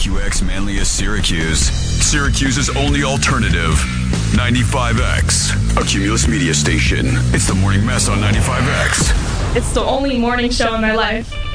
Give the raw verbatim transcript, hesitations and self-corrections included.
Q X Manlius Syracuse, Syracuse's only alternative. ninety-five X, a Cumulus media station. It's the Morning Mess on ninety-five X. It's the only morning show in my life.